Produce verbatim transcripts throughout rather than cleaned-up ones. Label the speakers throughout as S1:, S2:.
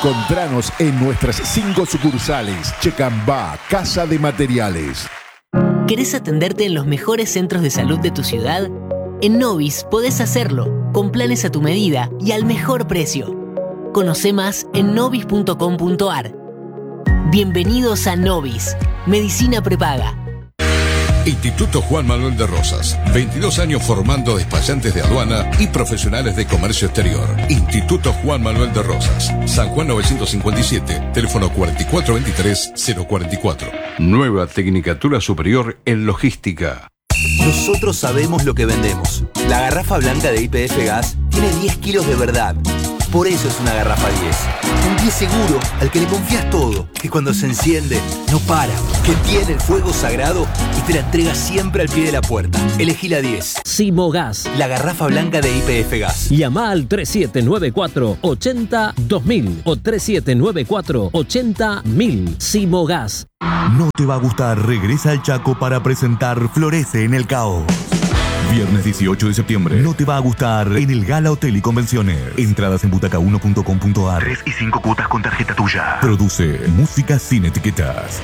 S1: Encontranos en nuestras cinco sucursales. Checambá, Casa de Materiales.
S2: ¿Querés atenderte en los mejores centros de salud de tu ciudad? En Novis podés hacerlo, con planes a tu medida y al mejor precio. Conocé más en novis punto com punto ar. Bienvenidos a Novis, Medicina Prepaga.
S3: Instituto Juan Manuel de Rosas, veintidós años formando despachantes de aduana y profesionales de comercio exterior. Instituto Juan Manuel de Rosas, San Juan novecientos cincuenta y siete, teléfono cuatro cuatro dos tres cero cuatro cuatro. Nueva Tecnicatura Superior en Logística.
S4: Nosotros sabemos lo que vendemos. La garrafa blanca de Y P F Gas tiene diez kilos de verdad. Por eso es una garrafa diez. Un diez seguro al que le confías todo, que cuando se enciende no para, que tiene el fuego sagrado y te la entrega siempre al pie de la puerta. Elegí la diez.
S5: Simogas,
S4: la garrafa blanca de Y P F Gas.
S5: Llama al tres siete nueve cuatro, ocho cero, dos mil o tres siete nueve cuatro, ocho cero, mil. Simogas.
S6: No te va a gustar, regresa al Chaco para presentar Florece en el Caos. Viernes dieciocho de septiembre. No te va a gustar en el Gala Hotel y Convenciones. Entradas en butaca uno punto com punto ar. Tres y cinco cuotas con tarjeta tuya. Produce Música sin etiquetas.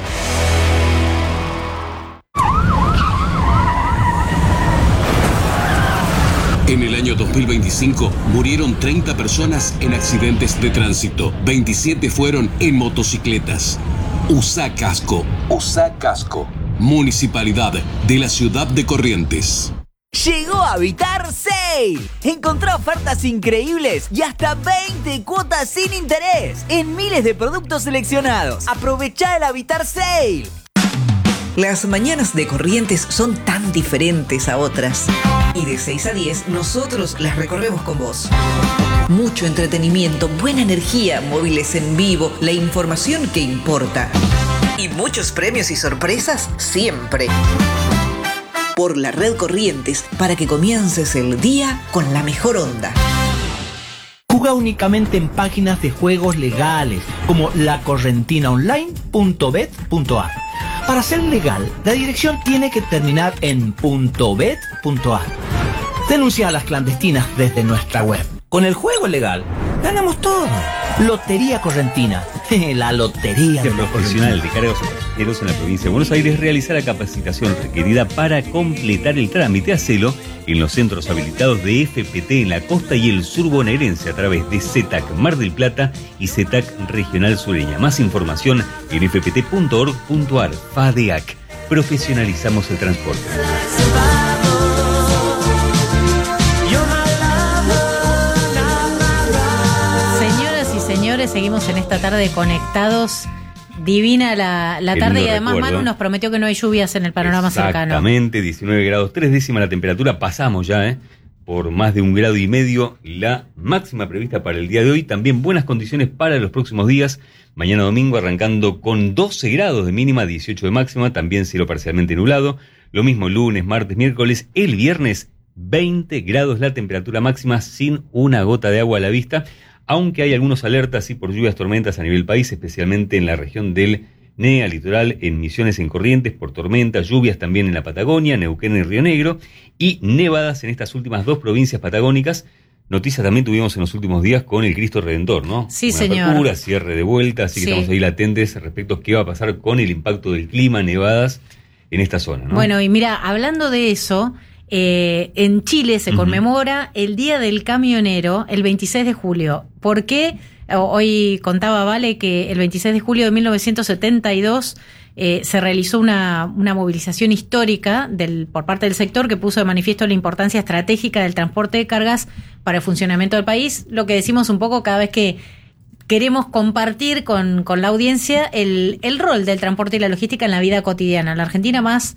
S7: En el año dos mil veinticinco murieron treinta personas en accidentes de tránsito. veintisiete fueron en motocicletas. Usá casco. Usá casco. Municipalidad de la Ciudad de Corrientes.
S8: Llegó a Habitar Sale. Encontrá ofertas increíbles y hasta veinte cuotas sin interés en miles de productos seleccionados. Aprovechá el Habitar Sale.
S9: Las mañanas de Corrientes son tan diferentes a otras. Y de seis a diez nosotros las recorremos con vos. Mucho entretenimiento, buena energía, móviles en vivo, la información que importa. Y muchos premios y sorpresas siempre. Por la red Corrientes, para que comiences el día con la mejor onda.
S10: Juega únicamente en páginas de juegos legales, como la correntina online punto bet punto ar. Para ser legal, la dirección tiene que terminar en .bet punto ar. Denuncia a las clandestinas desde nuestra web. Con el juego legal, ganamos todo. Lotería Correntina, la lotería
S11: de profesional de cargos pasajeros en la provincia de Buenos Aires realiza la capacitación requerida para completar el trámite. Hacelo en los centros habilitados de F P T en la costa y el sur bonaerense a través de C E T A C Mar del Plata y C E T A C Regional Sureña. Más información en f p t punto org punto ar. FADEAC. Profesionalizamos el transporte.
S12: Señores, seguimos en esta tarde conectados. Divina la, la tarde y además recuerdo. Manu nos prometió que no hay lluvias en el panorama
S11: Exactamente,
S12: cercano.
S11: Exactamente, diecinueve grados, tres décimas la temperatura. Pasamos ya, ¿eh? Por más de un grado y medio la máxima prevista para el día de hoy. También buenas condiciones para los próximos días. Mañana domingo arrancando con doce grados de mínima, dieciocho de máxima. También cielo parcialmente nublado. Lo mismo lunes, martes, miércoles. El viernes, veinte grados la temperatura máxima sin una gota de agua a la vista. Aunque hay algunos alertas sí, por lluvias, tormentas a nivel país, especialmente en la región del N E A litoral, en Misiones, en Corrientes, por tormentas, lluvias también en la Patagonia, Neuquén y Río Negro, y nevadas en estas últimas dos provincias patagónicas. Noticias también tuvimos en los últimos días con el Cristo Redentor, ¿no?
S12: Sí,
S11: Una
S12: señor.
S11: apertura, cierre de vuelta, así que sí. Estamos ahí latentes respecto a qué va a pasar con el impacto del clima, nevadas en esta zona, ¿no?
S12: Bueno, y mira, hablando de eso... Eh, en Chile se conmemora uh-huh. el Día del Camionero el veintiséis de julio. ¿Por qué? Hoy contaba Vale que el veintiséis de julio de mil novecientos setenta y dos eh, se realizó una, una movilización histórica del, por parte del sector que puso de manifiesto la importancia estratégica del transporte de cargas para el funcionamiento del país. Lo que decimos un poco cada vez que queremos compartir con, con la audiencia el, el rol del transporte y la logística en la vida cotidiana. En la Argentina más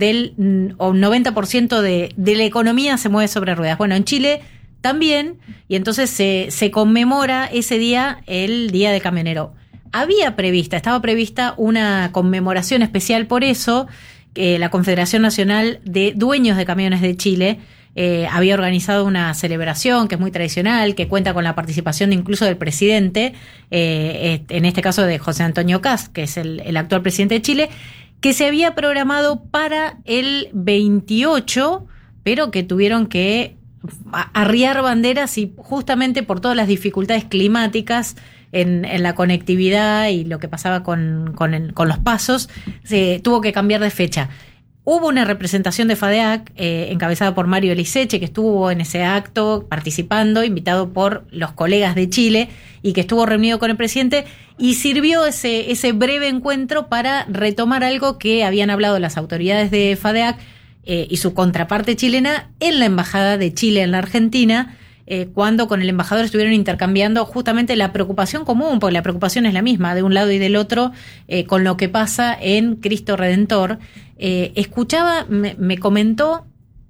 S12: del o noventa por ciento de, de la economía se mueve sobre ruedas. Bueno, en Chile también, y entonces se, se conmemora ese día, el Día del Camionero. Había prevista, estaba prevista una conmemoración especial por eso, que la Confederación Nacional de Dueños de Camiones de Chile eh, había organizado una celebración que es muy tradicional, que cuenta con la participación incluso del presidente, eh, en este caso de José Antonio Kast, que es el, el actual presidente de Chile, que se había programado para el veintiocho, pero que tuvieron que arriar banderas y justamente por todas las dificultades climáticas en, en la conectividad y lo que pasaba con, con, el, con los pasos, se tuvo que cambiar de fecha. Hubo una representación de FADEAC eh, encabezada por Mario Eliseche, que estuvo en ese acto participando, invitado por los colegas de Chile y que estuvo reunido con el presidente, y sirvió ese, ese breve encuentro para retomar algo que habían hablado las autoridades de FADEAC eh, y su contraparte chilena en la Embajada de Chile en la Argentina, eh, cuando con el embajador estuvieron intercambiando justamente la preocupación común, porque la preocupación es la misma de un lado y del otro, eh, con lo que pasa en Cristo Redentor. Eh, escuchaba, me, me comentó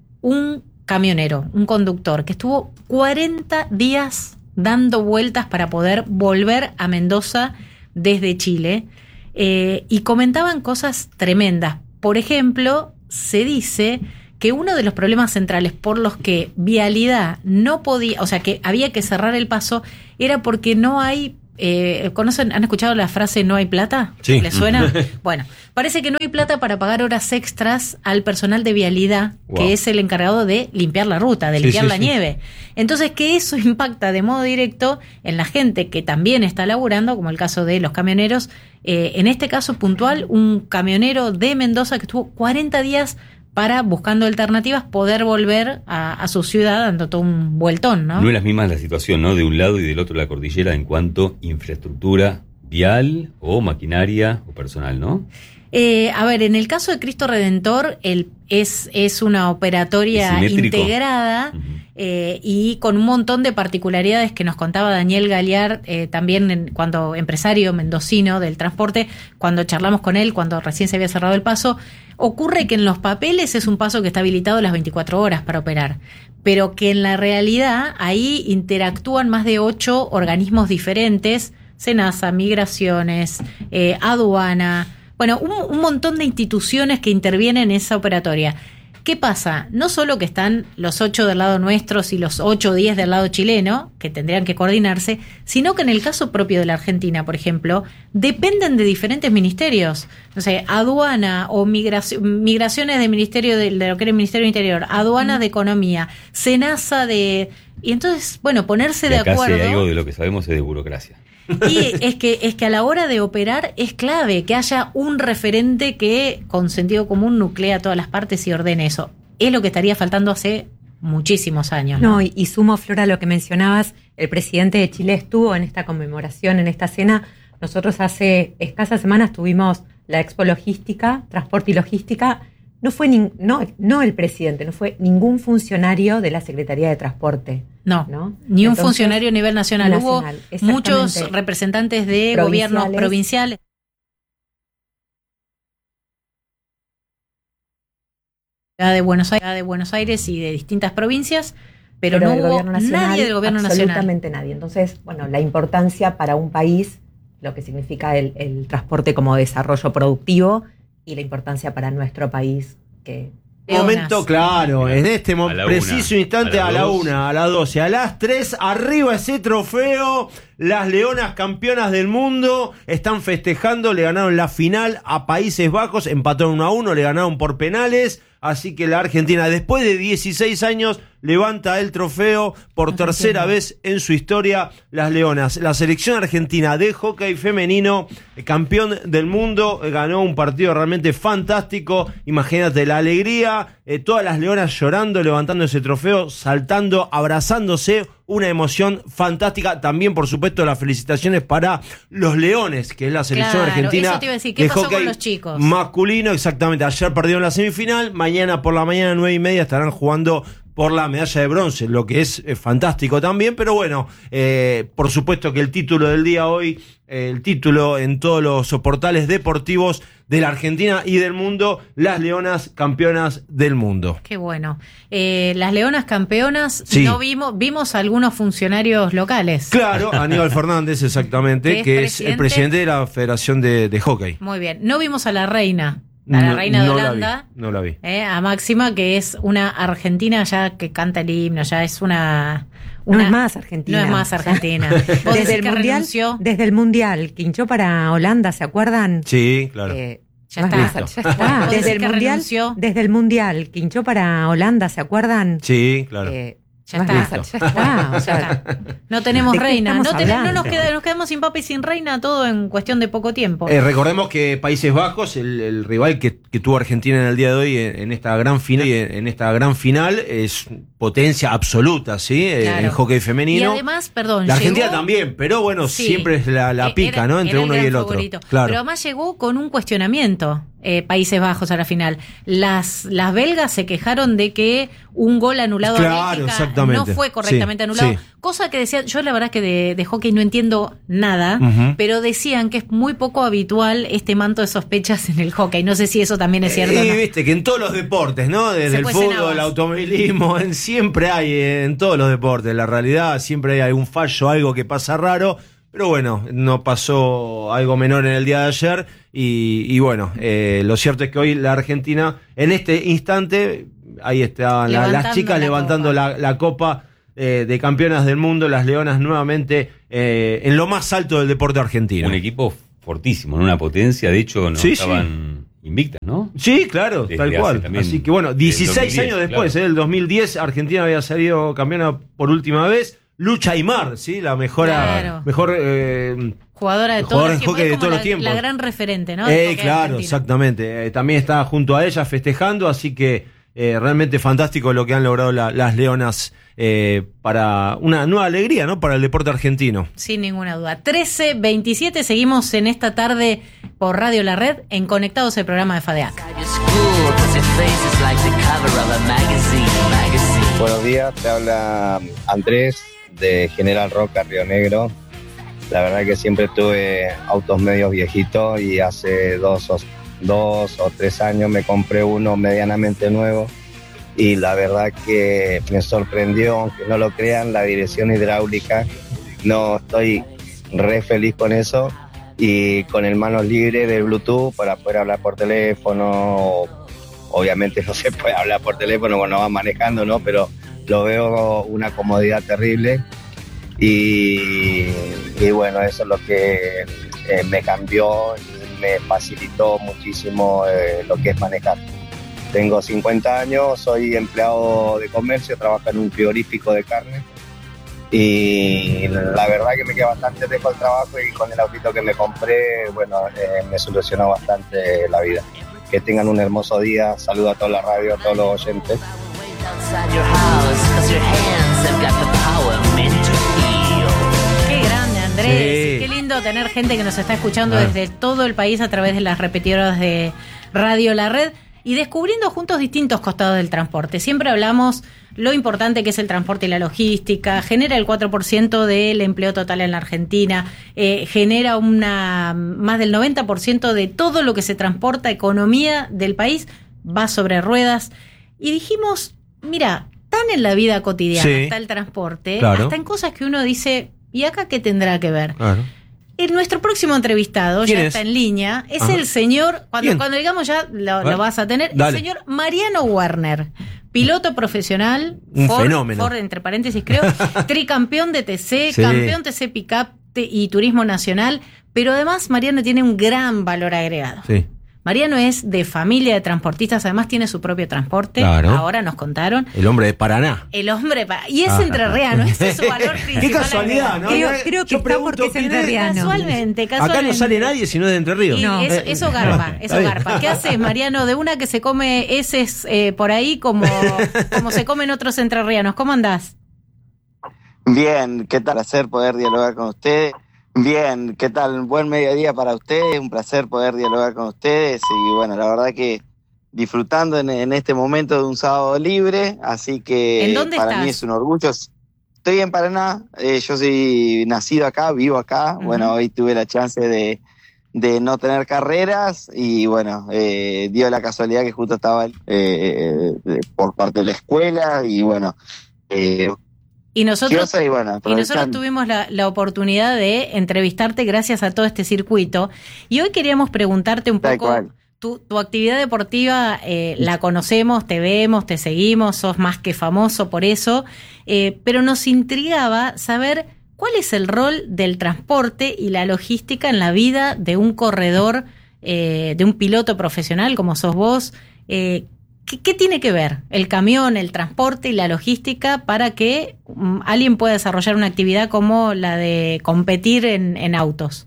S12: un camionero, un conductor, que estuvo cuarenta días dando vueltas para poder volver a Mendoza desde Chile, eh, y comentaban cosas tremendas. Por ejemplo, se dice que uno de los problemas centrales por los que Vialidad no podía, o sea, que había que cerrar el paso, era porque no hay... Eh, ¿Conocen? ¿Han escuchado la frase no hay plata?
S13: Sí.
S12: ¿Les suena? Bueno, parece que no hay plata para pagar horas extras al personal de Vialidad, wow, que es el encargado de limpiar la ruta, de limpiar sí, sí, la sí. nieve. Entonces, que eso impacta de modo directo en la gente que también está laburando, como el caso de los camioneros. Eh, en este caso puntual, un camionero de Mendoza que estuvo cuarenta días para, buscando alternativas, poder volver a, a su ciudad dando todo un vueltón, ¿no?
S11: No es la misma la situación, ¿no? De un lado y del otro la cordillera en cuanto a infraestructura vial o maquinaria o personal, ¿no?
S12: Eh, a ver, en el caso de Cristo Redentor, el, es, es una operatoria integrada uh-huh. eh, y con un montón de particularidades que nos contaba Daniel Galear, eh, también en, cuando empresario mendocino del transporte, cuando charlamos con él, cuando recién se había cerrado el paso. Ocurre que en los papeles es un paso que está habilitado las veinticuatro horas para operar, pero que en la realidad ahí interactúan más de ocho organismos diferentes, SENASA, Migraciones, eh, Aduana, bueno, un, un montón de instituciones que intervienen en esa operatoria. ¿Qué pasa? No solo que están los ocho del lado nuestro y los ocho o diez del lado chileno, que tendrían que coordinarse, sino que en el caso propio de la Argentina, por ejemplo, dependen de diferentes ministerios. No sé, aduana o migración, migraciones del Ministerio de, de lo que era el Ministerio del Interior, aduanas de Economía, SENASA de... Y entonces, bueno, ponerse de
S11: acá
S12: acuerdo...
S11: Si hay algo de lo que sabemos es de burocracia.
S12: Y es que, es que a la hora de operar es clave que haya un referente que con sentido común nuclea todas las partes y ordene eso. Es lo que estaría faltando hace muchísimos años.
S14: No, no y, y sumo, Flora, lo que mencionabas, el presidente de Chile estuvo en esta conmemoración, en esta cena. Nosotros hace escasas semanas tuvimos la Expo Logística, Transporte y Logística. No fue ni, no, no el presidente, no fue ningún funcionario de la Secretaría de Transporte.
S12: No, ¿no? Ni Entonces, un funcionario a nivel nacional. nacional Hubo muchos representantes de gobiernos provinciales. De Buenos Aires, de Buenos Aires y de distintas provincias, pero, pero no hubo nacional, nadie del gobierno nacional.
S14: Absolutamente nadie. Entonces, bueno, la importancia para un país, lo que significa el, el transporte como desarrollo productivo, y la importancia para nuestro país que...
S13: Momento claro, en este mo- preciso instante a la una, a las doce, a las tres, arriba ese trofeo, las Leonas campeonas del mundo están festejando, le ganaron la final a Países Bajos, empataron uno a uno, le ganaron por penales, así que la Argentina después de dieciséis años levanta el trofeo por tercera vez en su historia, las Leonas. La selección argentina de hockey femenino, campeón del mundo, ganó un partido realmente fantástico. Imagínate la alegría, eh, todas las Leonas llorando, levantando ese trofeo, saltando, abrazándose. Una emoción fantástica. También, por supuesto, las felicitaciones para los Leones, que es la selección
S12: claro,
S13: argentina
S12: eso te iba a decir. ¿Qué
S13: de
S12: pasó
S13: hockey
S12: con los chicos?
S13: Masculino. Exactamente, ayer perdieron la semifinal, mañana por la mañana nueve y media estarán jugando por la medalla de bronce, lo que es eh, fantástico también, pero bueno, eh, por supuesto que el título del día hoy, eh, el título en todos los portales deportivos de la Argentina y del mundo, las Leonas campeonas del mundo.
S12: Qué bueno. Eh, las Leonas campeonas,
S13: sí.
S12: no vimos, vimos algunos funcionarios locales.
S13: Claro, Aníbal Fernández, exactamente, que, que es, es el presidente de la Federación de, de Hockey.
S12: Muy bien. No vimos a la reina. A la
S13: no,
S12: reina de
S13: no
S12: Holanda,
S13: la vi, no la vi.
S12: Eh, a Máxima, que es una argentina ya que canta el himno, ya es una... una
S14: no es más argentina.
S12: No es más argentina.
S14: Desde el, mundial, desde el Mundial, que hinchó para Holanda, ¿se acuerdan?
S13: Sí, claro.
S14: Eh,
S12: ya, está.
S14: ya está. Desde el, mundial, desde el Mundial, que hinchó para Holanda, ¿se acuerdan?
S13: Sí, claro.
S14: Eh,
S12: Ya está, ya está, o sea, no tenemos reina, no, tenemos, no nos, queda, nos quedamos sin papa y sin reina, todo en cuestión de poco tiempo.
S13: Eh, recordemos que Países Bajos, el, el rival que, que tuvo Argentina en el día de hoy en, en esta gran final, en esta gran final es potencia absoluta, ¿sí? Claro. En hockey femenino.
S12: Y además, perdón,
S13: la Argentina
S12: llegó,
S13: también, pero bueno, sí, siempre es la, la pica, era, ¿no? Entre uno y el favorito. Otro. Claro.
S12: Pero además llegó con un cuestionamiento. Eh, Países Bajos a la final. Las, las belgas se quejaron de que un gol anulado
S13: claro,
S12: a Bélgica no fue correctamente sí, anulado. Sí. Cosa que decían, yo la verdad que de, de hockey no entiendo nada, uh-huh. pero decían que es muy poco habitual este manto de sospechas en el hockey. No sé si eso también es cierto.
S13: Y
S12: ¿no?
S13: viste que en todos los deportes, ¿no? Desde el fútbol, el automovilismo, en, siempre hay en todos los deportes. La realidad, siempre hay algún fallo, algo que pasa raro. Pero bueno, no pasó algo menor en el día de ayer y, y bueno, eh, lo cierto es que hoy la Argentina, en este instante, ahí estaban la, las chicas la levantando copa. la, la copa eh, de campeonas del mundo, las leonas nuevamente eh, en lo más alto del deporte argentino.
S11: Un equipo fortísimo, en una potencia, de hecho no sí, estaban sí. invictas, ¿no?
S13: Sí, claro, desde tal cual. Así que bueno, dieciséis años después, claro. eh, del dos mil diez, Argentina había salido campeona por última vez. Lucha Aymar, ¿sí? La mejor,
S12: claro.
S13: mejor eh,
S12: jugadora de todos los tiempos.
S13: De todos
S12: la,
S13: los tiempos.
S12: La gran referente, ¿no?
S13: Eh, claro, argentino. Exactamente. Eh, también está junto a ella festejando, así que eh, realmente fantástico lo que han logrado la, las leonas eh, para una nueva alegría, ¿no? Para el deporte argentino.
S12: Sin ninguna duda. trece veintisiete, seguimos en esta tarde por Radio La Red en Conectados, el programa de FADEAC.
S15: Buenos días, te habla Andrés de General Roca, Río Negro. La verdad que siempre tuve autos medios viejitos y hace dos o, dos o tres años me compré uno medianamente nuevo y la verdad que me sorprendió, aunque no lo crean, la dirección hidráulica. No, estoy re feliz con eso y con el manos libre de Bluetooth para poder hablar por teléfono. Obviamente no se puede hablar por teléfono cuando vas manejando, ¿no? Pero lo veo una comodidad terrible y, y bueno, eso es lo que eh, me cambió y me facilitó muchísimo eh, lo que es manejar. Tengo cincuenta años, soy empleado de comercio, trabajo en un frigorífico de carne y la verdad que me queda bastante lejos del trabajo y con el autito que me compré, bueno, eh, me solucionó bastante la vida. Que tengan un hermoso día, saludo a toda la radio, a todos los oyentes.
S12: Qué grande, Andrés. Sí. Qué lindo tener gente que nos está escuchando ah. desde todo el país a través de las repetidoras de Radio La Red y descubriendo juntos distintos costados del transporte. Siempre hablamos lo importante que es el transporte y la logística, genera el cuatro por ciento del empleo total en la Argentina, eh, genera una más del noventa por ciento de todo lo que se transporta, economía del país, va sobre ruedas. Y dijimos, mira, tan en la vida cotidiana sí, está el transporte, claro. hasta en cosas que uno dice, ¿y acá qué tendrá que ver? Claro. El, nuestro próximo entrevistado, ya es? está en línea, es Ajá. el señor, cuando, cuando digamos ya lo, lo vas a tener, Dale. el señor Mariano Werner, piloto profesional,
S13: un
S12: Ford,
S13: fenómeno.
S12: Ford, entre paréntesis creo, tricampeón de T C, sí. campeón T C Pickup y Turismo Nacional, pero además Mariano tiene un gran valor agregado. Sí. Mariano es de familia de transportistas, además tiene su propio transporte, claro. ahora nos contaron.
S13: El hombre de Paraná.
S12: El hombre para y es ah. entrerriano, ese es su valor principal.
S13: Qué casualidad, ¿no?
S12: Creo, creo que Yo está porque es entrerriano. Casualmente, casualmente.
S13: Acá no sale nadie si no es de Entre Ríos.
S12: No. Es, eso garpa, eso garpa. ¿Qué haces, Mariano? De una que se come heces eh, por ahí como, como se comen otros entrerrianos. ¿Cómo andás?
S15: Bien, qué tal, placer poder dialogar con ustedes. Bien, ¿qué tal? Buen mediodía para ustedes, un placer poder dialogar con ustedes y bueno, la verdad que disfrutando en, en este momento de un sábado libre, así que
S12: ¿En dónde
S15: para
S12: estás?
S15: mí es un orgullo. Estoy en Paraná, eh, yo soy nacido acá, vivo acá, uh-huh. bueno, hoy tuve la chance de, de no tener carreras y bueno, eh, dio la casualidad que justo estaba eh, por parte de la escuela y bueno... Eh,
S12: Y nosotros,
S15: y, bueno,
S12: y nosotros tuvimos la, la oportunidad de entrevistarte gracias a todo este circuito. Y hoy queríamos preguntarte un poco, tu, tu actividad deportiva eh, la conocemos, te vemos, te seguimos, sos más que famoso por eso, eh, pero nos intrigaba saber cuál es el rol del transporte y la logística en la vida de un corredor, eh, de un piloto profesional como sos vos. Eh, ¿qué, ¿qué tiene que ver el camión, el transporte y la logística para que um, alguien pueda desarrollar una actividad como la de competir en, en autos?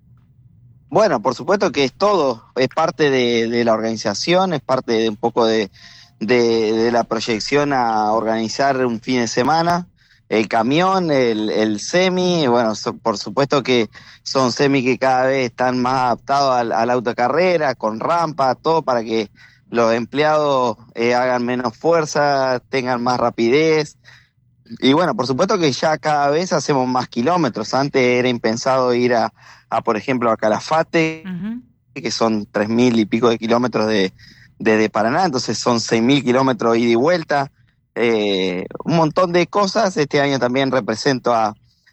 S16: Bueno, por supuesto que es todo, es parte de, de la organización, es parte de un poco de, de, de la proyección a organizar un fin de semana. El camión, el, el semi, bueno, so, por supuesto que son semi que cada vez están más adaptados al, al auto de carrera, con rampa, todo para que los empleados eh, hagan menos fuerza, tengan más rapidez. Y bueno, por supuesto que ya cada vez hacemos más kilómetros. Antes era impensado ir a, a por ejemplo, a Calafate, uh-huh. que son tres mil y pico de kilómetros de, de, de Paraná, entonces son seis mil kilómetros ida y vuelta. Eh, un montón de cosas. Este año también represento a,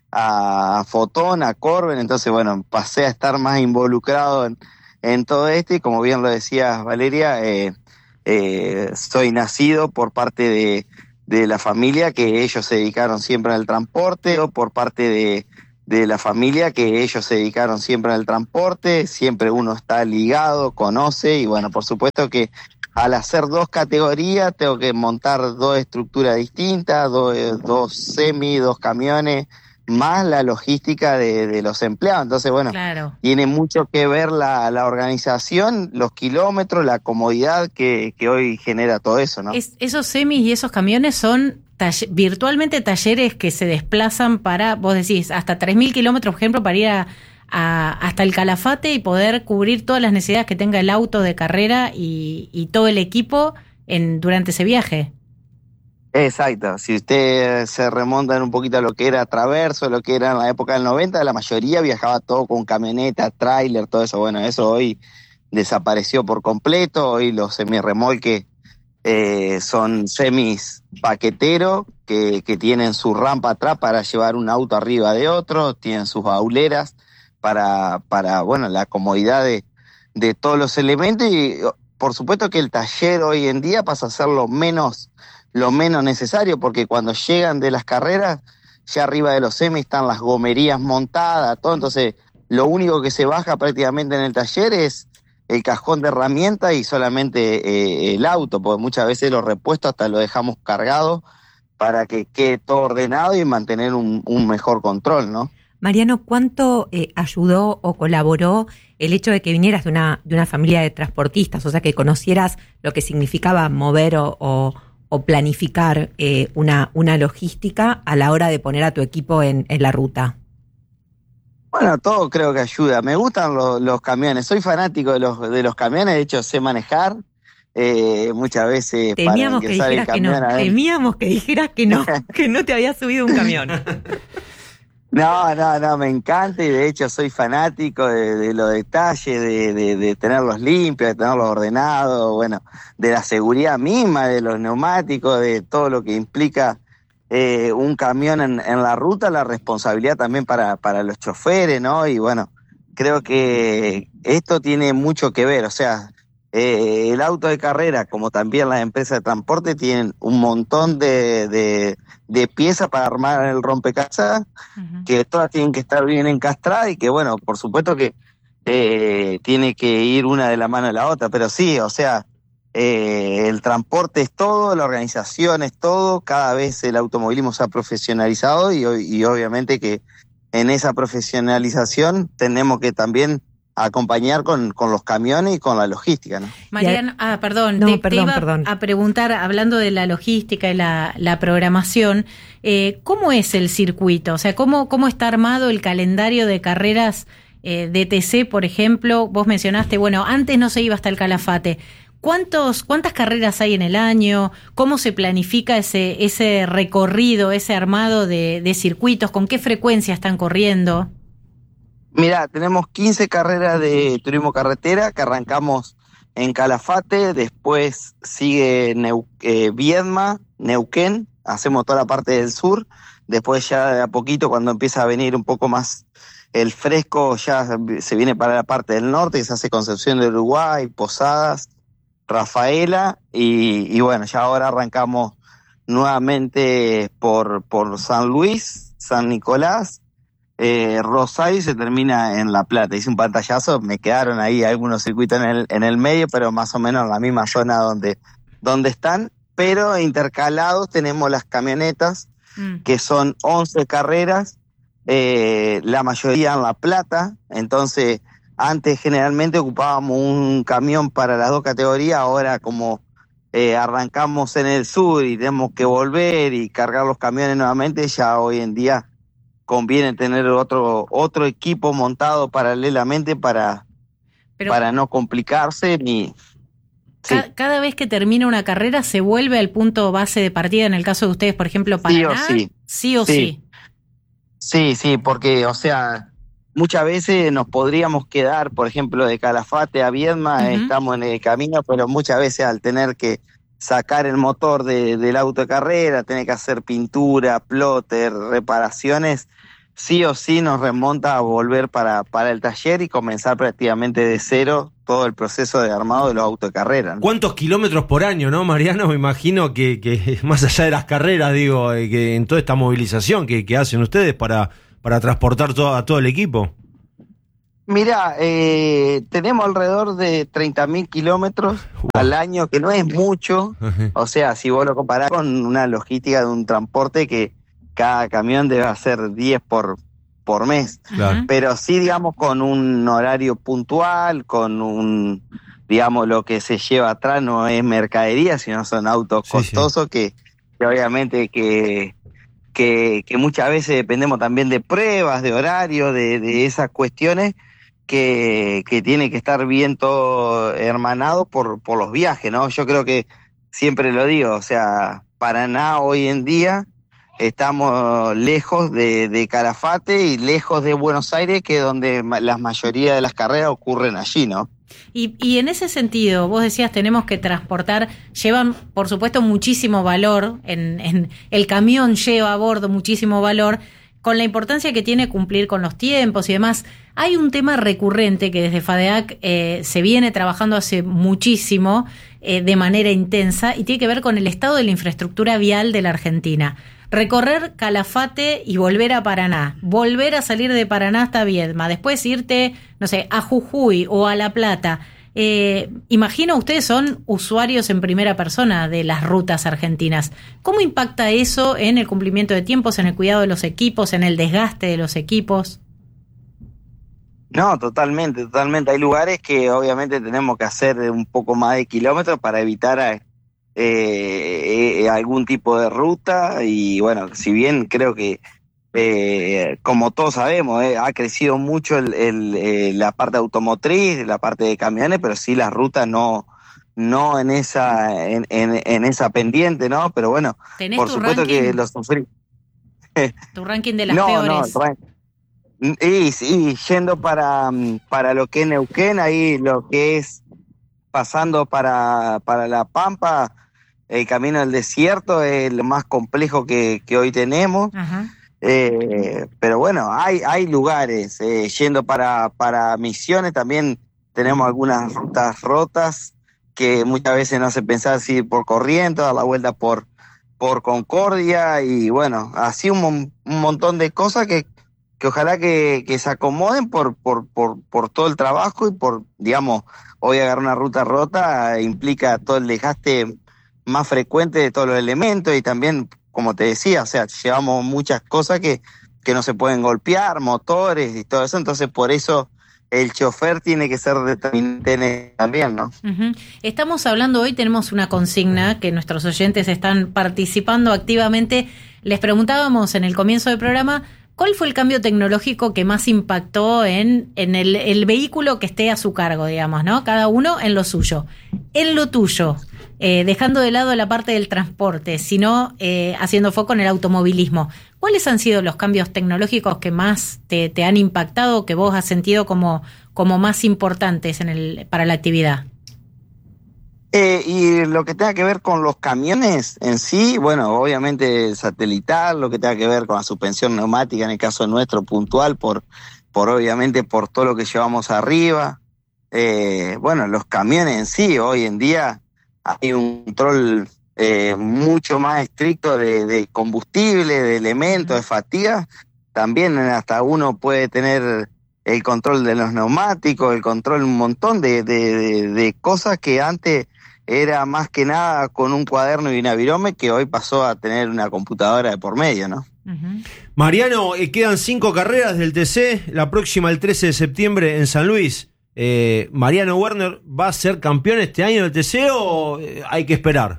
S16: a Fotón, a Corben, entonces bueno, pasé a estar más involucrado en, en todo esto y como bien lo decía Valeria, eh, eh, soy nacido por parte de, de la familia que ellos se dedicaron siempre al transporte, o por parte de, de la familia que ellos se dedicaron siempre al transporte, siempre uno está ligado, conoce y bueno, por supuesto que al hacer dos categorías tengo que montar dos estructuras distintas, dos, dos semi, dos camiones, más la logística de, de los empleados. Entonces, bueno, claro. Tiene mucho que ver la, la organización, los kilómetros, la comodidad que, que hoy genera todo eso, ¿no?
S12: Es, esos semis y esos camiones son talle, virtualmente talleres que se desplazan para, vos decís, hasta tres mil kilómetros, por ejemplo, para ir a... A, hasta el Calafate y poder cubrir todas las necesidades que tenga el auto de carrera y, y todo el equipo en durante ese viaje.
S16: Exacto, si usted se remonta un poquito a lo que era Traverso, lo que era en la época del noventa, la mayoría viajaba todo con camioneta, tráiler, todo eso. Bueno, eso hoy desapareció por completo. Hoy los semirremolques eh, son semis paqueteros que, que tienen su rampa atrás para llevar un auto arriba de otro, tienen sus bauleras para, para bueno, la comodidad de, de todos los elementos y por supuesto que el taller hoy en día pasa a ser lo menos, lo menos necesario porque cuando llegan de las carreras, ya arriba de los semis están las gomerías montadas, todo, entonces lo único que se baja prácticamente en el taller es el cajón de herramientas y solamente eh, el auto, porque muchas veces los repuestos hasta lo dejamos cargado para que quede todo ordenado y mantener un, un mejor control, ¿no?
S14: Mariano, ¿cuánto eh, ayudó o colaboró el hecho de que vinieras de una, de una familia de transportistas? O sea, que conocieras lo que significaba mover o, o, o planificar eh, una, una logística a la hora de poner a tu equipo en, en la ruta.
S16: Bueno, todo creo que ayuda. Me gustan los, los camiones. Soy fanático de los, de los camiones. De hecho, sé manejar. Eh, muchas veces
S14: Temíamos
S16: para
S14: que dijeras que no. Temíamos que dijeras que no, que no te habías subido un camión.
S16: No, no, no, me encanta y de hecho soy fanático de, de los detalles, de, de, de tenerlos limpios, de tenerlos ordenados, bueno, de la seguridad misma, de los neumáticos, de todo lo que implica eh, un camión en, en la ruta, la responsabilidad también para, para los choferes, ¿no? Y bueno, creo que esto tiene mucho que ver, o sea, eh, el auto de carrera, como también las empresas de transporte, tienen un montón de, de, de piezas para armar el rompecabezas, uh-huh. que todas tienen que estar bien encastradas y que, bueno, por supuesto que eh, tiene que ir una de la mano de la otra, pero sí, o sea, eh, el transporte es todo, la organización es todo, cada vez el automovilismo se ha profesionalizado y, y obviamente que en esa profesionalización tenemos que también acompañar con, con los camiones y con la logística, ¿no?
S12: Mariano, ah, perdón,
S14: no,
S12: te,
S14: perdón,
S12: te iba
S14: perdón.
S12: a preguntar, hablando de la logística y la, la programación, eh, ¿cómo es el circuito? O sea, ¿cómo, cómo está armado el calendario de carreras eh, de T C, por ejemplo? Vos mencionaste, bueno, antes no se iba hasta el Calafate. ¿Cuántos, ¿Cuántas carreras hay en el año? ¿Cómo se planifica ese, ese recorrido, ese armado de, de circuitos? ¿Con qué frecuencia están corriendo?
S16: Mirá, tenemos quince carreras de turismo carretera que arrancamos en Calafate, después sigue Neu- eh, Viedma, Neuquén, hacemos toda la parte del sur, después ya de a poquito cuando empieza a venir un poco más el fresco ya se viene para la parte del norte, que se hace Concepción del Uruguay, Posadas, Rafaela y, y bueno, ya ahora arrancamos nuevamente por, por San Luis, San Nicolás, Eh, Rosario y se termina en La Plata. Hice un pantallazo, me quedaron ahí algunos circuitos en el, en el medio, pero más o menos en la misma zona donde, donde están, pero intercalados tenemos las camionetas, mm. que son once carreras, eh, la mayoría en La Plata. Entonces antes generalmente ocupábamos un camión para las dos categorías, ahora como eh, arrancamos en el sur y tenemos que volver y cargar los camiones nuevamente, ya hoy en día conviene tener otro otro equipo montado paralelamente para, Pero, para no complicarse ni...
S12: Ca- sí. Cada vez que termina una carrera se vuelve al punto base de partida, en el caso de ustedes, por ejemplo, Paraná,
S16: sí o sí.
S12: Sí o
S16: sí.
S12: sí.
S16: Sí, sí, porque, o sea, muchas veces nos podríamos quedar, por ejemplo, de Calafate a Viedma, uh-huh. estamos en el camino, pero muchas veces al tener que sacar el motor de, del auto de carrera, tener que hacer pintura, plotter, reparaciones, sí o sí nos remonta a volver para, para el taller y comenzar prácticamente de cero todo el proceso de armado de los autos de carrera, ¿no?
S13: ¿Cuántos kilómetros por año, no, Mariano? Me imagino que, que más allá de las carreras, digo, que en toda esta movilización que, que hacen ustedes para, para transportar todo, a todo el equipo.
S16: Mirá, eh, tenemos alrededor de treinta mil kilómetros wow. al año, que no es mucho. Uh-huh. O sea, si vos lo comparás con una logística de un transporte que cada camión debe hacer diez por, por mes. Claro. Pero sí, digamos, con un horario puntual, con un, digamos, lo que se lleva atrás no es mercadería, sino son autos sí, costosos sí. Que, que obviamente que, que, que muchas veces dependemos también de pruebas, de horario, de, de esas cuestiones. Que, que tiene que estar bien todo hermanado por, por los viajes, ¿no? Yo creo que siempre lo digo, o sea, Paraná hoy en día estamos lejos de, de Calafate y lejos de Buenos Aires, que es donde la mayoría de las carreras ocurren allí, ¿no?
S12: Y, y en ese sentido, vos decías, tenemos que transportar, llevan, por supuesto, muchísimo valor, en, en el camión lleva a bordo muchísimo valor, con la importancia que tiene cumplir con los tiempos y demás. Hay un tema recurrente que desde FADEAC eh, se viene trabajando hace muchísimo, eh, de manera intensa, y tiene que ver con el estado de la infraestructura vial de la Argentina. Recorrer Calafate y volver a Paraná, volver a salir de Paraná hasta Viedma, después irte, no sé, a Jujuy o a La Plata. Eh, imagino ustedes son usuarios en primera persona de las rutas argentinas. ¿Cómo impacta eso en el cumplimiento de tiempos, en el cuidado de los equipos, en el desgaste de los equipos?
S16: No, totalmente, totalmente. Hay lugares que obviamente tenemos que hacer un poco más de kilómetros para evitar eh, eh, algún tipo de ruta y bueno, si bien creo que Eh, como todos sabemos, eh, ha crecido mucho el, el, eh, la parte automotriz, la parte de camiones, pero sí las rutas no, no en esa, en, en, en esa pendiente, ¿no? Pero bueno, por supuesto ranking? Que lo sufrí.
S12: ¿Tu ranking de las
S16: no,
S12: peores?
S16: No, y, y yendo para, para lo que es Neuquén, ahí lo que es pasando para, para La Pampa, el camino del desierto es lo más complejo que, que hoy tenemos. Ajá. Eh, pero bueno, hay hay lugares, eh, yendo para, para Misiones también tenemos algunas rutas rotas que muchas veces nos hacen pensar si ir por Corrientes, dar la vuelta por, por Concordia y bueno, así un, un montón de cosas que, que ojalá que, que se acomoden por, por, por, por todo el trabajo y por, digamos, hoy agarrar una ruta rota implica todo el desgaste más frecuente de todos los elementos y también, como te decía, o sea, llevamos muchas cosas que, que no se pueden golpear, motores y todo eso, entonces por eso el chofer tiene que ser determinante también, ¿no?
S12: Uh-huh. Estamos hablando hoy, tenemos una consigna que nuestros oyentes están participando activamente. Les preguntábamos en el comienzo del programa, ¿cuál fue el cambio tecnológico que más impactó en, en el, el vehículo que esté a su cargo, digamos, ¿no? Cada uno en lo suyo. En lo tuyo, Eh, dejando de lado la parte del transporte, sino eh, haciendo foco en el automovilismo. ¿Cuáles han sido los cambios tecnológicos que más te, te han impactado, que vos has sentido como, como más importantes en el, para la actividad?
S16: Eh, y lo que tenga que ver con los camiones en sí, bueno, obviamente satelital, lo que tenga que ver con la suspensión neumática, en el caso nuestro puntual, por, por obviamente por todo lo que llevamos arriba. Eh, bueno, los camiones en sí, hoy en día hay un control eh, mucho más estricto de, de combustible, de elementos, de fatiga. También hasta uno puede tener el control de los neumáticos, el control, un montón de, de, de, de cosas que antes era más que nada con un cuaderno y una virome, que hoy pasó a tener una computadora de por medio, ¿no?
S12: Uh-huh.
S13: Mariano, eh, quedan cinco carreras del T C, la próxima el trece de septiembre en San Luis. Eh, ¿Mariano Werner va a ser campeón este año del T C o eh, hay que esperar?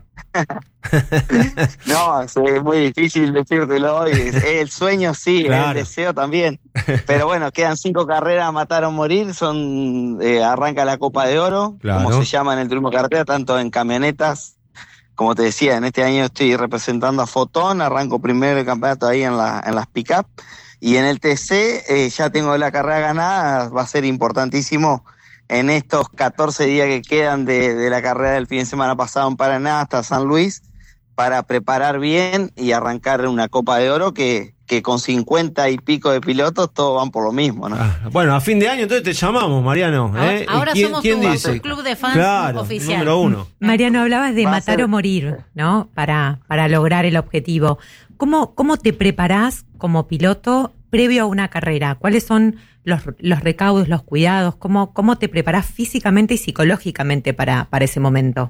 S16: No, es muy difícil decírtelo hoy. Es el sueño sí, claro. El deseo también. Pero bueno, quedan cinco carreras a matar o morir. Son eh, arranca la Copa de Oro, claro, como se llama en el turismo carretera, tanto en camionetas, como te decía, en este año estoy representando a Fotón, arranco primero el campeonato ahí en, la, en las pick-up, y en el T C eh, ya tengo la carrera ganada. Va a ser importantísimo en estos catorce días que quedan de, de la carrera del fin de semana pasado en Paraná hasta San Luis, para preparar bien y arrancar una Copa de Oro que, que con cincuenta y pico de pilotos todos van por lo mismo, ¿no?
S13: Ah, bueno, a fin de año entonces te llamamos, Mariano. ¿eh?
S12: Ahora, ahora
S13: ¿Quién,
S12: somos
S13: quién
S12: tu,
S13: dice?
S12: tu club de fans
S13: claro,
S12: oficial.
S13: Número uno.
S14: Mariano, hablabas de matar o morir, ¿no? Para, para lograr el objetivo. ¿Cómo, cómo te preparás como piloto previo a una carrera? ¿Cuáles son los, los recaudos, los cuidados? ¿Cómo, cómo te preparás físicamente y psicológicamente para, para ese momento?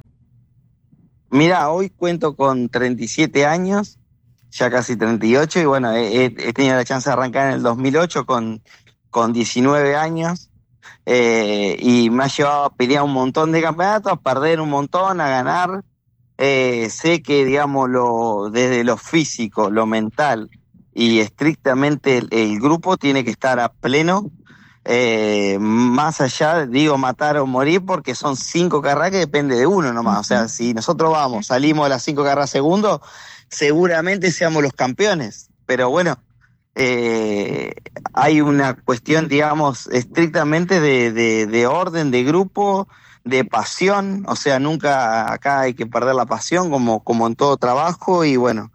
S16: Mira, hoy cuento con treinta y siete años, ya casi treinta y ocho, y bueno, he, he tenido la chance de arrancar en el dos mil ocho con, con diecinueve años, eh, y me ha llevado a pelear un montón de campeonatos, a perder un montón, a ganar. Eh, sé que, digamos, lo, desde lo físico, lo mental y estrictamente el, el grupo tiene que estar a pleno. Eh, más allá, digo, matar o morir, porque son cinco carreras que depende de uno nomás. O sea, si nosotros vamos, salimos de las cinco carreras segundos, seguramente seamos los campeones. Pero bueno, eh, hay una cuestión, digamos, estrictamente de, de, de orden, de grupo, de pasión. O sea, nunca acá hay que perder la pasión, como, como en todo trabajo. Y bueno,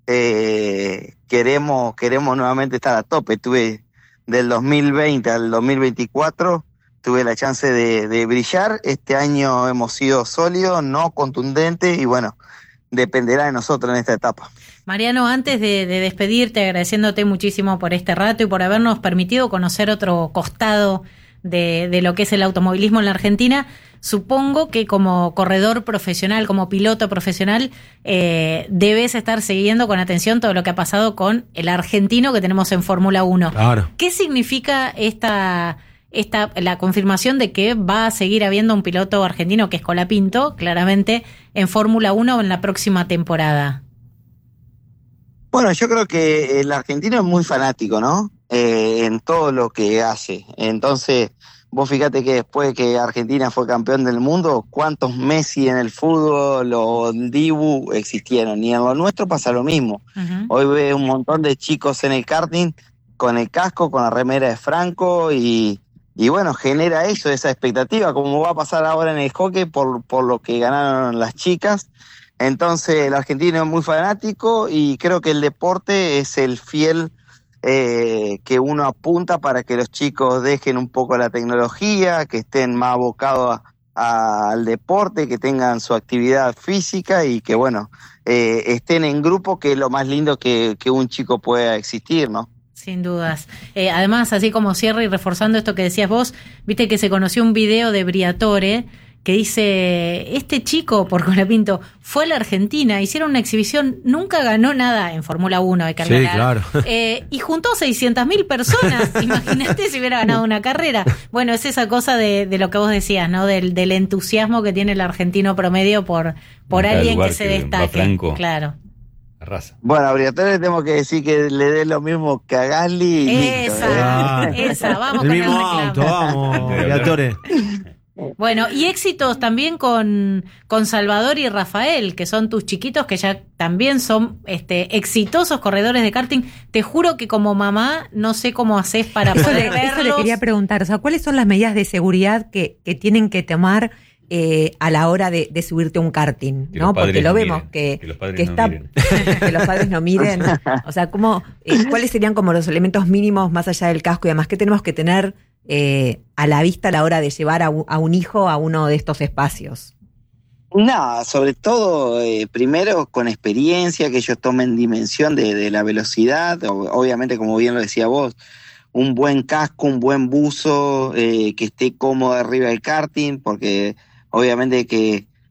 S16: eh, queremos, queremos nuevamente estar a tope. Tuve del dos mil veinte al dos mil veinticuatro tuve la chance de, de brillar. Este año hemos sido sólidos, no contundentes, y bueno, dependerá de nosotros en esta etapa.
S12: Mariano, antes de, de despedirte, agradeciéndote muchísimo por este rato y por habernos permitido conocer otro costado de, de lo que es el automovilismo en la Argentina, supongo que como corredor profesional, como piloto profesional, eh, debes estar siguiendo con atención todo lo que ha pasado con el argentino que tenemos en Fórmula uno.
S13: Claro.
S12: ¿Qué significa esta, esta la confirmación de que va a seguir habiendo un piloto argentino, que es Colapinto, claramente, en Fórmula uno en la próxima temporada?
S16: Bueno, yo creo que el argentino es muy fanático, ¿no? Eh, en todo lo que hace. Entonces, vos fíjate que después que Argentina fue campeón del mundo, ¿cuántos Messi en el fútbol o Dibu existieron? Y en lo nuestro pasa lo mismo. Uh-huh. Hoy ve un montón de chicos en el karting con el casco, con la remera de Franco, y, y bueno, genera eso, esa expectativa, como va a pasar ahora en el hockey por, por lo que ganaron las chicas. Entonces, el argentino es muy fanático, y creo que el deporte es el fiel Eh, que uno apunta para que los chicos dejen un poco la tecnología, que estén más abocados a, a, al deporte, que tengan su actividad física y que, bueno, eh, estén en grupo, que es lo más lindo que, que un chico pueda existir, ¿no?
S12: Sin dudas. Eh, además, así como cierre y reforzando esto que decías vos, viste que se conoció un video de Briatore que dice, este chico, por Colapinto, fue a la Argentina, hicieron una exhibición, nunca ganó nada en Fórmula uno, hay que
S13: sí,
S12: aclarar,
S13: claro.
S12: eh, y juntó seiscientas mil personas, imagínate si hubiera ganado una carrera. Bueno, es esa cosa de, de lo que vos decías, ¿no? Del, del entusiasmo que tiene el argentino promedio por, por alguien que se que destaque.
S11: Franco.
S12: Claro.
S11: Raza.
S16: Bueno, a Briatore le tengo que decir que le dé lo mismo que a Gasly.
S12: Esa, listo, ¿eh? esa, vamos
S13: el
S12: con
S13: mismo
S12: el
S13: auto, vamos, Briatore.
S12: Bueno, y éxitos también con, con Salvador y Rafael, que son tus chiquitos, que ya también son este, exitosos corredores de karting. Te juro que como mamá no sé cómo haces para
S14: eso
S12: poder
S14: le,
S12: verlos.
S14: Eso le quería preguntar, o sea, ¿cuáles son las medidas de seguridad que, que tienen que tomar eh, a la hora de, de subirte a un karting? ¿No? Porque lo
S11: no
S14: vemos
S11: miren,
S14: que,
S11: que, los padres
S14: que
S11: no
S14: está
S11: miren.
S14: que los padres no miren. O sea, ¿cómo, eh, ¿cuáles serían como los elementos mínimos más allá del casco y además qué tenemos que tener Eh, a la vista a la hora de llevar a un, a un hijo a uno de estos espacios?
S16: Nada, sobre todo, eh, primero con experiencia, que ellos tomen dimensión de, de la velocidad, o, obviamente, como bien lo decía vos, un buen casco, un buen buzo, eh, que esté cómodo arriba del karting, porque obviamente que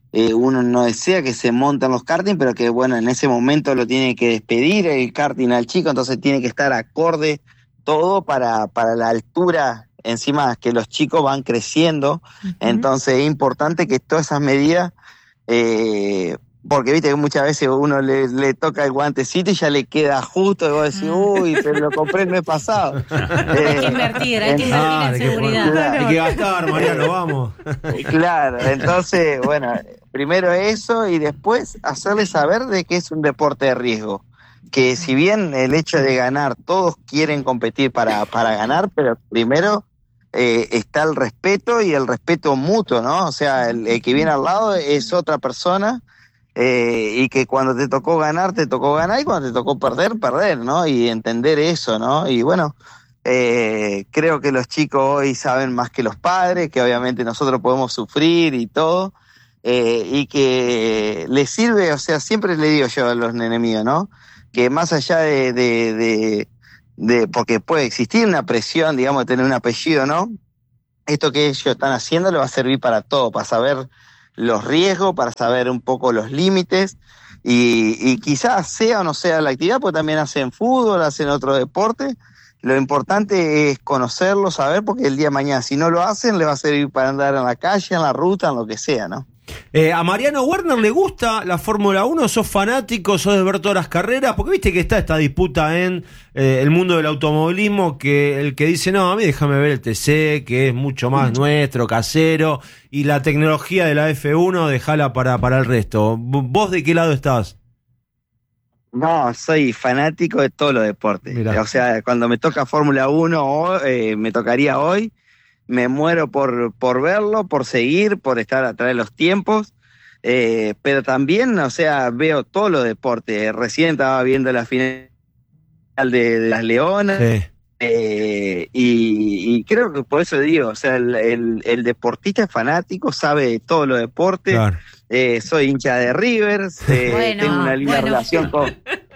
S16: eh, uno no desea que se monten los karting, pero que bueno, en ese momento lo tiene que despedir el karting al chico, entonces tiene que estar acorde todo para, para la altura, encima que los chicos van creciendo, uh-huh. Entonces es importante que todas esas medidas, eh, porque viste que muchas veces uno le, le toca el guantecito y ya le queda justo, y vos decís, uy, pero lo compré el mes pasado.
S12: Hay que invertir, hay que invertir ah, en seguridad.
S13: Claro. Hay que gastar, Mariano, vamos.
S16: Claro, entonces, bueno, primero eso y después hacerle saber de que es un deporte de riesgo. Que si bien el hecho de ganar, todos quieren competir para, para ganar, pero primero eh, está el respeto y el respeto mutuo, ¿no? O sea, el, el que viene al lado es otra persona. Eh, y que cuando te tocó ganar, te tocó ganar, y cuando te tocó perder, perder, ¿no? Y entender eso, ¿no? Y bueno, eh, creo que los chicos hoy saben más que los padres, que obviamente nosotros podemos sufrir y todo, eh, y que les sirve, o sea, siempre le digo yo a los nenes míos, ¿no? Que más allá de, de, de, de, porque puede existir una presión, digamos, de tener un apellido, ¿no? Esto que ellos están haciendo le va a servir para todo, para saber los riesgos, para saber un poco los límites y, y quizás sea o no sea la actividad, porque también hacen fútbol, hacen otro deporte. Lo importante es conocerlo, saber, porque el día de mañana si no lo hacen le va a servir para andar en la calle, en la ruta, en lo que sea, ¿no?
S13: Eh, ¿A Mariano Werner le gusta la Fórmula uno? ¿Sos fanático? ¿Sos de ver todas las carreras? Porque viste que está esta disputa en eh, el mundo del automovilismo, que el que dice, no, a mí déjame ver el T C, que es mucho más nuestro, casero, y la tecnología de la F uno dejala para, para el resto. ¿Vos de qué lado estás?
S16: No, soy fanático de todos los deportes. Mirá. O sea, cuando me toca Fórmula uno, eh, me tocaría hoy, me muero por, por verlo, por seguir, por estar atrás de los tiempos, eh, pero también, o sea, veo todos los deportes. Recién estaba viendo la final de, de las Leonas, sí. eh, y, y creo que por eso digo, o sea, el, el, el deportista es fanático, sabe de todos los deportes. Claro. Eh, soy hincha de River, eh, bueno, tengo una linda bueno. relación con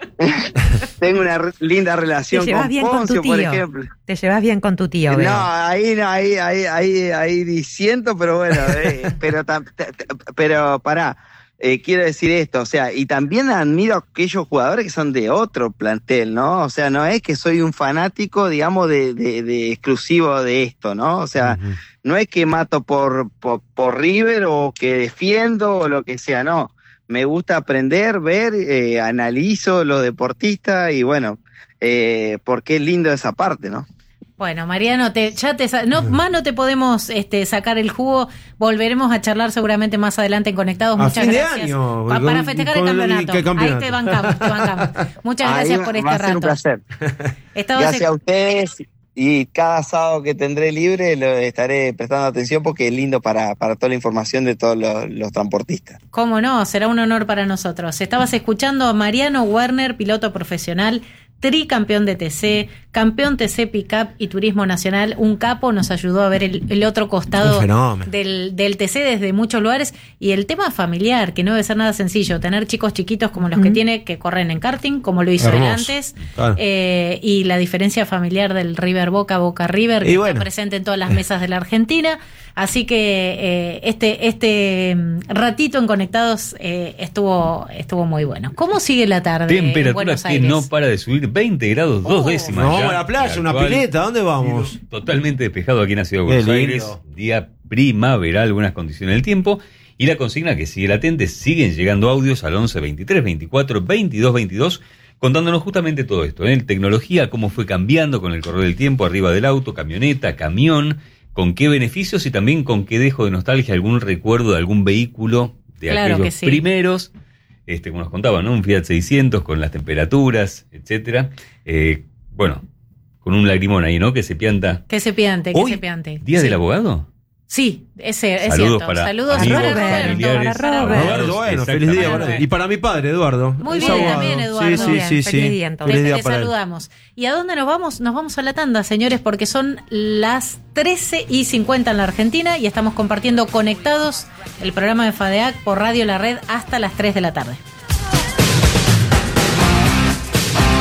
S16: tengo una re- linda relación con Poncio, por ejemplo.
S14: Te llevas bien con tu tío, ¿verdad?
S16: No, ahí no, ahí, ahí, ahí, ahí diciendo, pero bueno, eh, pero tam, t- t- pero pará, eh, quiero decir esto, o sea, y también admiro a aquellos jugadores que son de otro plantel, ¿no? O sea, no es que soy un fanático, digamos, de, de, de exclusivo de esto, ¿no? O sea, uh-huh. No es que mato por, por, por River o que defiendo o lo que sea, no. Me gusta aprender, ver, eh, analizo los deportistas y bueno, eh, porque es lindo esa parte, ¿no?
S12: Bueno, Mariano, te, ya te no, más no te podemos este, sacar el jugo. Volveremos a charlar seguramente más adelante en Conectados.
S13: A
S12: Muchas
S13: fin
S12: gracias.
S13: De año,
S12: pa, para festejar el campeonato. El campeonato. Ahí te bancamos, te bancamos. Muchas Ahí gracias por este
S16: va a
S12: rato.
S16: Ser un placer. Gracias en... a ustedes. Y cada sábado que tendré libre lo estaré prestando atención porque es lindo para, para toda la información de todos los, los transportistas.
S12: Cómo no, será un honor para nosotros. Estabas escuchando a Mariano Werner, piloto profesional, tricampeón de T C, campeón T C Pickup y Turismo Nacional. Un capo, nos ayudó a ver el, el otro costado del, del T C desde muchos lugares. Y el tema familiar, que no debe ser nada sencillo, tener chicos chiquitos como los mm. que tiene, que corren en karting, como lo hizo él antes, claro. eh, y la diferencia familiar del River Boca, Boca River, que bueno. está presente en todas las mesas de la Argentina. Así que eh, este este ratito en Conectados eh, estuvo estuvo muy bueno. ¿Cómo sigue la tarde?
S11: Temperatura que no para de subir, veinte grados, dos oh, décimas.
S13: Vamos a la playa, una pileta, ¿dónde vamos?
S11: Totalmente despejado aquí en la ciudad de Buenos Aires. Día primaveral, algunas condiciones del tiempo. Y la consigna que sigue latente, siguen llegando audios al once, veintitrés, veinticuatro, veintidós, veintidós, contándonos justamente todo esto, ¿eh? Tecnología, cómo fue cambiando con el correr del tiempo, arriba del auto, camioneta, camión, con qué beneficios y también con qué dejo de nostalgia, algún recuerdo de algún vehículo de claro aquellos sí. primeros, este, como nos contaban, ¿no? Un Fiat seiscientos con las temperaturas, etcétera. Eh, bueno, con un lagrimón ahí, ¿no? Que se pianta.
S12: Que se piante, que
S11: Hoy,
S12: se piante.
S11: ¿Día sí. del abogado?
S12: Sí, ese, es
S11: Saludos
S12: cierto.
S11: Para
S12: Saludos
S11: amigos,
S12: a Roberto.
S11: familiares.
S12: Para Roberto.
S13: Eduardo, bueno, feliz día. Para, y para mi padre, Eduardo.
S12: Muy bien, abogado. También, Eduardo.
S13: Sí, sí, sí.
S12: Feliz
S13: sí.
S12: día, entonces. Feliz día Le, para le saludamos. ¿Y a dónde nos vamos? Nos vamos a la tanda, señores, porque son las trece y cincuenta en la Argentina y estamos compartiendo Conectados, el programa de FADEAC por Radio La Red hasta las tres de la tarde.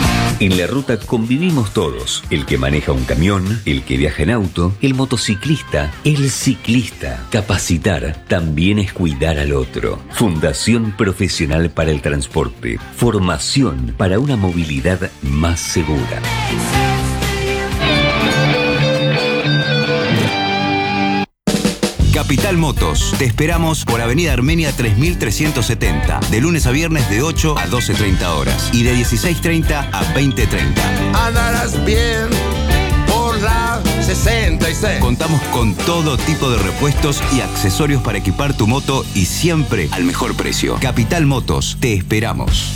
S17: En la ruta convivimos todos, el que maneja un camión, el que viaja en auto, el motociclista, el ciclista. Capacitar también es cuidar al otro. Fundación Profesional para el Transporte. Formación para una movilidad más segura.
S18: Capital Motos. Te esperamos por Avenida Armenia tres mil trescientos setenta. De lunes a viernes de ocho a doce treinta horas. Y de dieciséis treinta a veinte treinta.
S19: Andarás bien por la sesenta y seis.
S18: Contamos con todo tipo de repuestos y accesorios para equipar tu moto y siempre al mejor precio. Capital Motos. Te esperamos.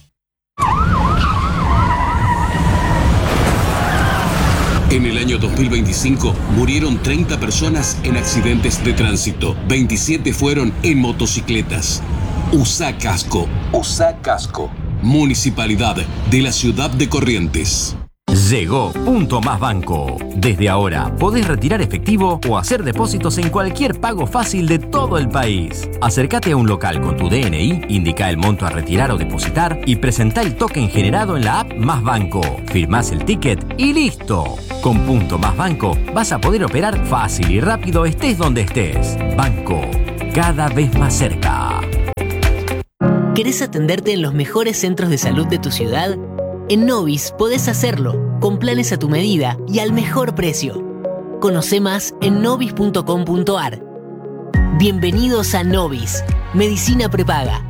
S7: En el año dos mil veinticinco murieron treinta personas en accidentes de tránsito. veintisiete fueron en motocicletas. Usa casco. Usa casco. Municipalidad de la Ciudad de Corrientes.
S20: Llegó Punto Más Banco. Desde ahora podés retirar efectivo o hacer depósitos en cualquier pago fácil de todo el país. Acércate a un local con tu D N I, indica el monto a retirar o depositar y presentá el token generado en la app Más Banco. Firmás el ticket y listo. Con Punto Más Banco vas a poder operar fácil y rápido estés donde estés. Banco, cada vez más cerca.
S2: ¿Querés atenderte en los mejores centros de salud de tu ciudad? En Novis podés hacerlo, con planes a tu medida y al mejor precio. Conoce más en novis punto com punto ar. Bienvenidos a Novis, Medicina Prepaga.